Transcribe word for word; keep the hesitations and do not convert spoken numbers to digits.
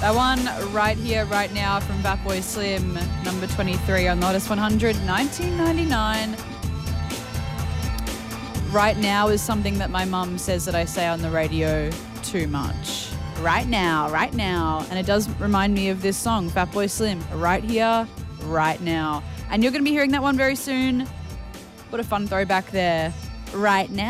That one right here, right now from Fatboy Slim, number twenty-three on the Hottest one hundred, nineteen ninety-nine. Right now is something that my mum says that I say on the radio too much. Right now, right now. And it does remind me of this song, Fatboy Slim, right here, right now. And you're going to be hearing that one very soon. What a fun throwback there. Right now.